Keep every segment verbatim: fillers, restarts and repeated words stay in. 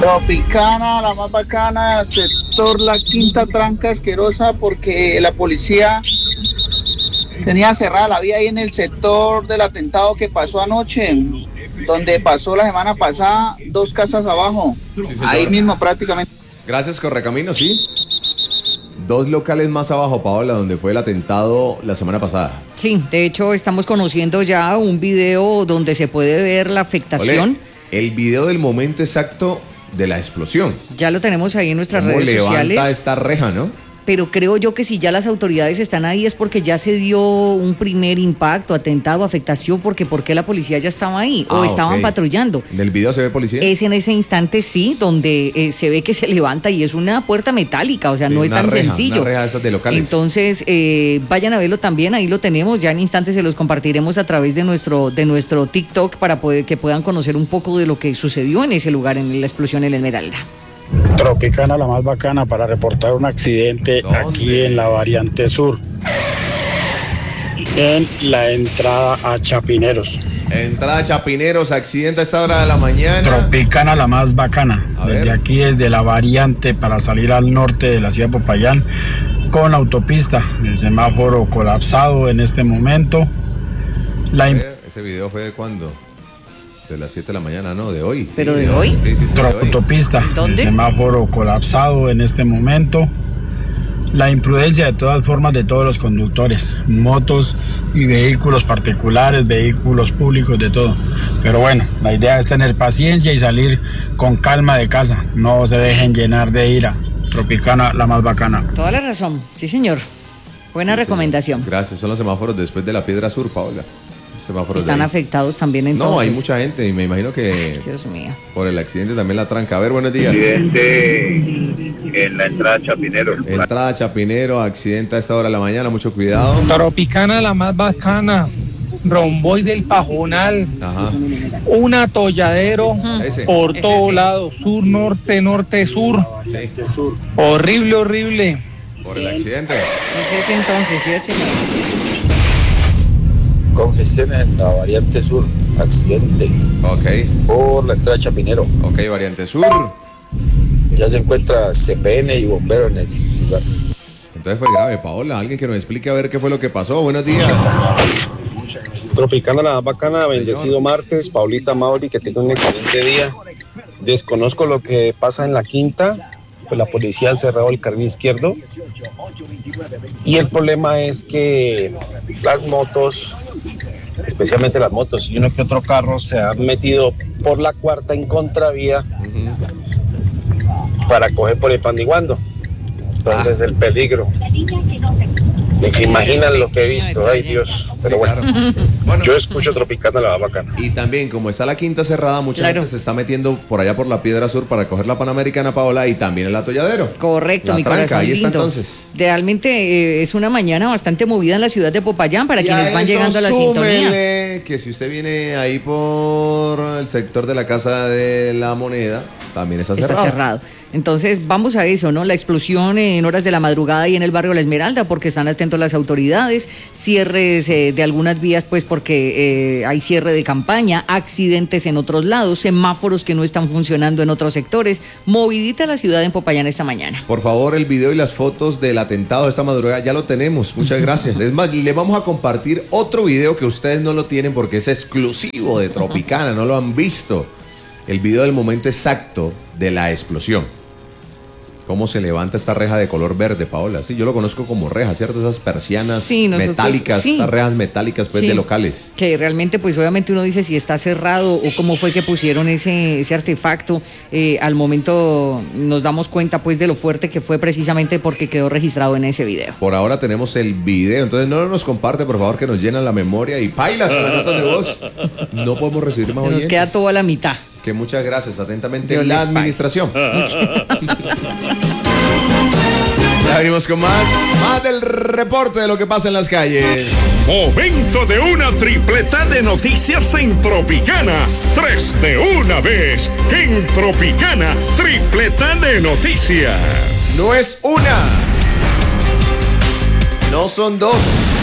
Tropicana, la más bacana, sector La Quinta Tranca Asquerosa, porque la policía tenía cerrada la vía ahí en el sector del atentado que pasó anoche, donde pasó la semana pasada, dos casas abajo, Sí, ahí mismo prácticamente. Gracias, Correcamino, sí. Dos locales más abajo, Paola, donde fue el atentado la semana pasada. Sí, de hecho estamos conociendo ya un video donde se puede ver la afectación. Ole, el video del momento exacto de la explosión. Ya lo tenemos ahí en nuestras ¿Cómo redes levanta sociales. esta reja, no? Pero creo yo que si ya las autoridades están ahí es porque ya se dio un primer impacto, atentado, afectación, porque ¿por qué la policía ya estaba ahí? Ah, o estaban ok. patrullando. ¿En el video se ve policía? Es en ese instante, sí, donde eh, se ve que se levanta y es una puerta metálica, o sea, Sí, no es una tan reja, sencillo. Una reja de esas de locales. Entonces, eh, vayan a verlo también, ahí lo tenemos, ya en instantes se los compartiremos a través de nuestro, de nuestro TikTok para poder, que puedan conocer un poco de lo que sucedió en ese lugar, en la explosión en la Esmeralda. Tropicana, la más bacana para reportar un accidente ¿Dónde? aquí en la variante sur, en la entrada a Chapineros. Entrada a Chapineros, accidente a esta hora de la mañana. Tropicana, la más bacana, A ver. desde aquí, desde la variante para salir al norte de la ciudad de Popayán, con autopista, el semáforo colapsado en este momento. La A im- ver, ¿ese video fue de cuándo? De las siete de la mañana, ¿no? ¿De hoy? ¿Pero Sí, de hoy? Sí, sí, sí, de hoy. autopista, ¿Dónde? el semáforo colapsado en este momento. La imprudencia de todas formas de todos los conductores, motos y vehículos particulares, vehículos públicos, de todo. Pero bueno, la idea es tener paciencia y salir con calma de casa. No se dejen llenar de ira. Tropicana, la más bacana. Toda la razón, sí señor. Buena Sí, recomendación. señor. Gracias, son los semáforos después de la Piedra Sur, Paola. Semáforos Están de ahí. afectados también entonces. No, hay mucha gente y me imagino que Dios mío. por el accidente también la tranca. A ver, buenos días. Accidente en la entrada a Chapinero. Entrada a Chapinero, accidente a esta hora de la mañana, mucho cuidado. Tropicana, la más bacana. Romboy del Pajonal. Ajá. Un atolladero Ese. por Ese todos sí. lados. Sur, norte, norte, sur. Sí, Horrible, horrible. por el accidente. Es ese entonces, sí, señor. Congestión en la variante sur, accidente Ok, por la entrada de Chapinero. ok, variante sur. Ya se encuentra C P N y bombero en el lugar. Entonces fue grave, Paola. Alguien que nos explique a ver qué fue lo que pasó. Buenos días. Tropicana, la más bacana, bendecido martes, Paulita Mauri, que tenga un excelente día. Desconozco lo que pasa en la quinta, pues la policía ha cerrado el carril izquierdo. Y el problema es que las motos, especialmente las motos y uno que otro carro, se han metido por la cuarta en contravía Ujú. para coger por el pandiguando. Entonces el peligro. Ni se imaginan lo que he visto, ay Dios. Pero Sí, bueno, claro. Bueno, yo escucho Tropicana, la más bacana. y también, como está la quinta cerrada, mucha Claro. gente se está metiendo por allá por la Piedra Sur para coger la Panamericana, Paola, y también el atolladero. Correcto, La mi tranca, corazón ahí está lindo. entonces. Realmente eh, es una mañana bastante movida en la ciudad de Popayán para Y quienes a van eso llegando a la sintonía. súmele que si usted viene ahí por el sector de la Casa de la Moneda, también está cerrado. Está cerrado. Entonces, vamos a eso, ¿no? La explosión en horas de la madrugada y en el barrio La Esmeralda, porque están atentos las autoridades, cierres eh, de algunas vías, pues porque eh, hay cierre de campaña, accidentes en otros lados, semáforos que no están funcionando en otros sectores, movidita la ciudad en Popayán esta mañana. Por favor, el video y las fotos del atentado de esta madrugada ya lo tenemos. Muchas gracias. Es más, le vamos a compartir otro video que ustedes no lo tienen porque es exclusivo de Tropicana, no lo han visto. El video del momento exacto de la explosión. Cómo se levanta esta reja de color verde, Paola. Sí, yo lo conozco como reja, ¿cierto? Esas persianas Sí, nosotros- metálicas, sí. estas rejas metálicas pues Sí. de locales. Que realmente, pues obviamente uno dice si está cerrado o cómo fue que pusieron ese, ese artefacto. Eh, al momento nos damos cuenta pues de lo fuerte que fue precisamente porque quedó registrado en ese video. Por ahora tenemos el video, entonces no nos comparte, por favor, que nos llenan la memoria y pailas con las notas de voz. No podemos recibir más Se nos oyentes. queda todo a la mitad. Que muchas gracias, atentamente Dios la les pague. administración. Ya venimos con más, más del reporte de lo que pasa en las calles. Momento de una tripleta de noticias en Tropicana. Tres de una vez. En Tropicana, tripleta de noticias. No es una, no son dos,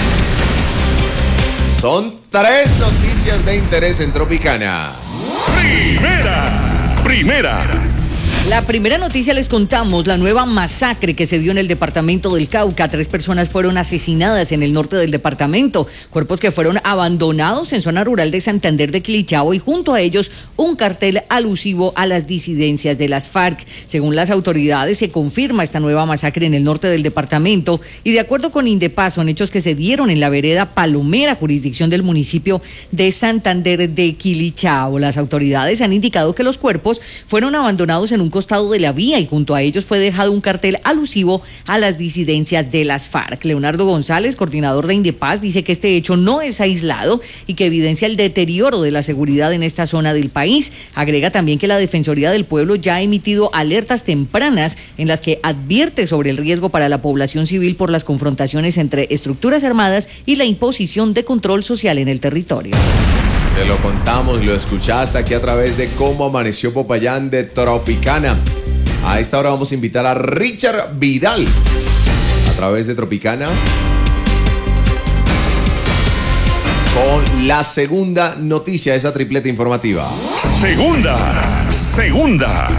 son tres noticias de interés en Tropicana. Primera, primera. La primera noticia les contamos, la nueva masacre que se dio en el departamento del Cauca. Tres personas fueron asesinadas en el norte del departamento, cuerpos que fueron abandonados en zona rural de Santander de Quilichao y junto a ellos un cartel alusivo a las disidencias de las FARC. Según las autoridades, se confirma esta nueva masacre en el norte del departamento y de acuerdo con Indepaz, son hechos que se dieron en la vereda Palomera, jurisdicción del municipio de Santander de Quilichao. Las autoridades han indicado que los cuerpos fueron abandonados en un costado de la vía y junto a ellos fue dejado un cartel alusivo a las disidencias de las FARC. Leonardo González, coordinador de Indepaz, dice que este hecho no es aislado y que evidencia el deterioro de la seguridad en esta zona del país. Agrega también que la Defensoría del Pueblo ya ha emitido alertas tempranas en las que advierte sobre el riesgo para la población civil por las confrontaciones entre estructuras armadas y la imposición de control social en el territorio. Te lo contamos, lo escuchaste aquí a través de Cómo Amaneció Popayán de Tropicana. A esta hora vamos a invitar a Richard Vidal a través de Tropicana con la segunda noticia de esa tripleta informativa. Segunda, segunda.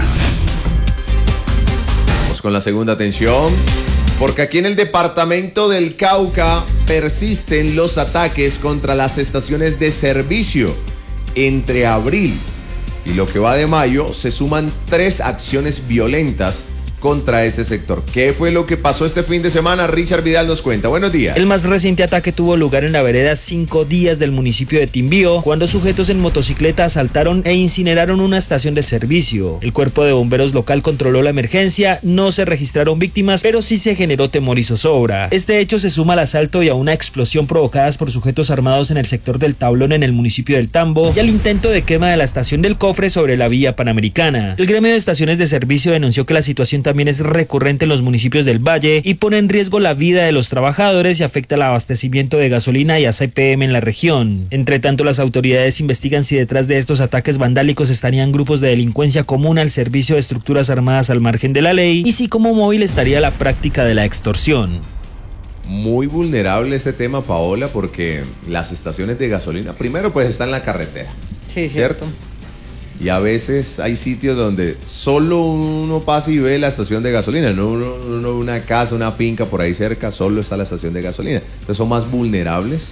Vamos con la segunda, atención, porque aquí en el departamento del Cauca persisten los ataques contra las estaciones de servicio. Entre abril y lo que va de mayo se suman tres acciones violentas contra este sector. ¿Qué fue lo que pasó este fin de semana? Richard Vidal nos cuenta. Buenos días. El más reciente ataque tuvo lugar en la vereda Cinco Días del municipio de Timbío, cuando sujetos en motocicleta asaltaron e incineraron una estación de servicio. El cuerpo de bomberos local controló la emergencia, no se registraron víctimas, pero sí se generó temor y zozobra. Este hecho se suma al asalto y a una explosión provocadas por sujetos armados en el sector del Tablón en el municipio del Tambo y al intento de quema de la estación del Cofre sobre la vía Panamericana. El gremio de estaciones de servicio denunció que la situación también es recurrente en los municipios del Valle y pone en riesgo la vida de los trabajadores y afecta el abastecimiento de gasolina y A C P M en la región. Entre tanto, las autoridades investigan si detrás de estos ataques vandálicos estarían grupos de delincuencia común al servicio de estructuras armadas al margen de la ley y si como móvil estaría la práctica de la extorsión. Muy vulnerable este tema, Paola, porque las estaciones de gasolina, primero pues están en la carretera, sí, ¿cierto? Y a veces hay sitios donde solo uno pasa y ve la estación de gasolina, no uno, uno, una casa, una finca por ahí cerca, solo está la estación de gasolina. Entonces son más vulnerables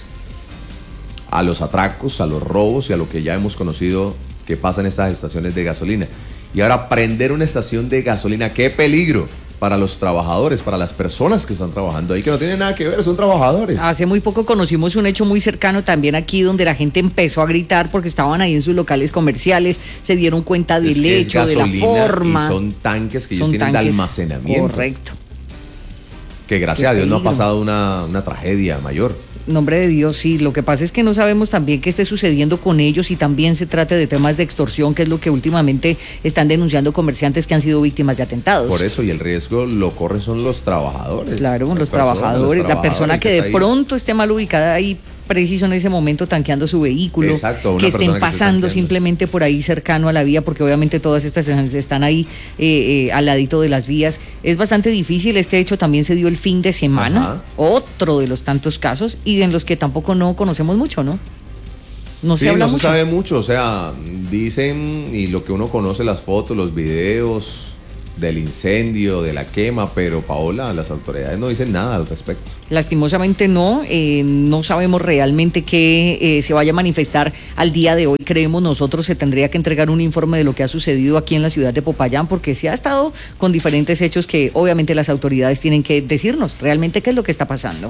a los atracos, a los robos y a lo que ya hemos conocido que pasa en estas estaciones de gasolina. Y ahora prender una estación de gasolina, qué peligro para los trabajadores, para las personas que están trabajando ahí, que no tienen nada que ver, son trabajadores. Hace muy poco conocimos un hecho muy cercano también aquí, donde la gente empezó a gritar porque estaban ahí en sus locales comerciales, se dieron cuenta del hecho, de la forma. Y son tanques que ellos son tienen tanques, de almacenamiento. Correcto. Que gracias a Dios no ha pasado una, una tragedia mayor. Nombre de Dios, sí. Lo que pasa es que no sabemos también qué esté sucediendo con ellos y también se trate de temas de extorsión, que es lo que últimamente están denunciando comerciantes que han sido víctimas de atentados. Por eso, y el riesgo lo corren son los trabajadores. Claro, los, personas, trabajadores, los la persona que, que de ahí. pronto esté mal ubicada ahí, preciso en ese momento tanqueando su vehículo. Exacto, una que estén persona pasando que simplemente por ahí cercano a la vía, porque obviamente todas estas están ahí eh, eh, al ladito de las vías. Es bastante difícil. Este hecho también se dio el fin de semana. Ajá. Otro de los tantos casos y en los que tampoco no conocemos mucho, ¿no? No sí, se habla no mucho. se sabe mucho, o sea, dicen y lo que uno conoce, las fotos, los videos del incendio, de la quema, pero Paola, las autoridades no dicen nada al respecto. Lastimosamente no, eh, no sabemos realmente qué eh, se vaya a manifestar al día de hoy. Creemos nosotros se tendría que entregar un informe de lo que ha sucedido aquí en la ciudad de Popayán, porque se ha estado con diferentes hechos que obviamente las autoridades tienen que decirnos realmente qué es lo que está pasando.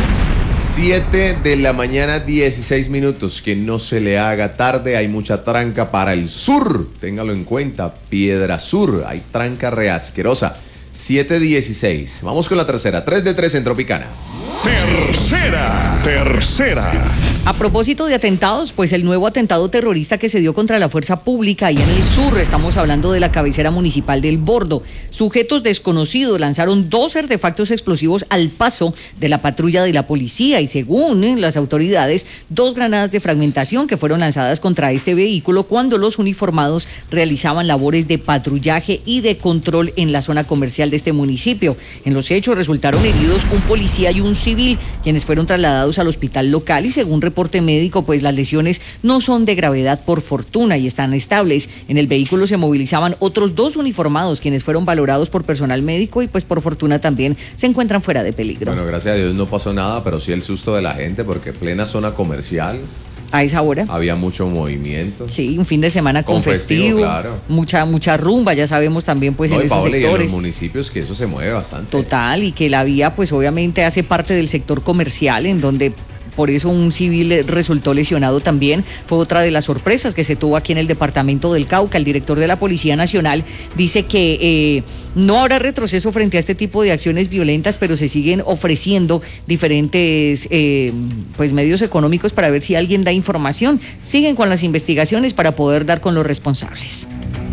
siete de la mañana, dieciséis minutos. Que no se le haga tarde, hay mucha tranca para el sur. Téngalo en cuenta, Piedra Sur, hay tranca reasquerosa. siete dieciséis. Vamos con la tercera, tres de tres en Tropicana. Tercera, tercera. A propósito de atentados, pues el nuevo atentado terrorista que se dio contra la fuerza pública ahí en el sur, estamos hablando de la cabecera municipal del Bordo. Sujetos desconocidos lanzaron dos artefactos explosivos al paso de la patrulla de la policía y según eh, las autoridades, dos granadas de fragmentación que fueron lanzadas contra este vehículo cuando los uniformados realizaban labores de patrullaje y de control en la zona comercial de este municipio. En los hechos resultaron heridos un policía y un civil, quienes fueron trasladados al hospital local y según reporte médico, pues las lesiones no son de gravedad por fortuna y están estables. En el vehículo se movilizaban otros dos uniformados, quienes fueron valorados por personal médico y pues por fortuna también se encuentran fuera de peligro. Bueno, gracias a Dios no pasó nada, pero sí el susto de la gente, porque plena zona comercial. A esa hora. Había mucho movimiento. Sí, un fin de semana con, con festivo, festivo claro. mucha mucha rumba, ya sabemos también pues no, en esos Paola, sectores. Y en los municipios que eso se mueve bastante. Total, y que la vía pues obviamente hace parte del sector comercial, en donde por eso un civil resultó lesionado también. Fue otra de las sorpresas que se tuvo aquí en el departamento del Cauca. El director de la Policía Nacional dice que eh, no habrá retroceso frente a este tipo de acciones violentas, pero se siguen ofreciendo diferentes eh, pues medios económicos para ver si alguien da información. Siguen con las investigaciones para poder dar con los responsables.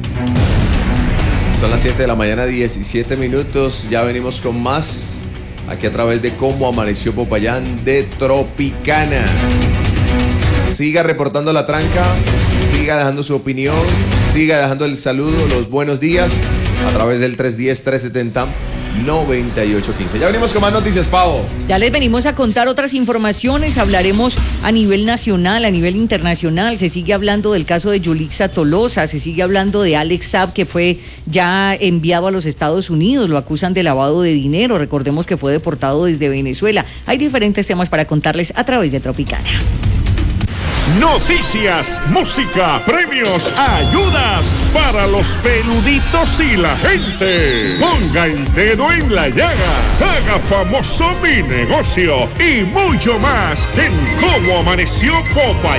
Son las siete de la mañana, diecisiete minutos. Ya venimos con más aquí a través de Cómo Amaneció Popayán de Tropicana. Siga reportando la tranca, siga dejando su opinión, siga dejando el saludo, los buenos días a través del tres uno cero, tres siete cero, nueve ocho uno cinco. Ya venimos con más noticias, Pavo. Ya les venimos a contar otras informaciones. Hablaremos a nivel nacional, a nivel internacional. Se sigue hablando del caso de Yulixa Tolosa, se sigue hablando de Alex Saab, que fue ya enviado a los Estados Unidos. Lo acusan de lavado de dinero. Recordemos que fue deportado desde Venezuela. Hay diferentes temas para contarles a través de Tropicana. Noticias, música, premios, ayudas para los peluditos y la gente. Ponga el dedo en la llaga, haga famoso mi negocio y mucho más en Cómo Amaneció Popayán.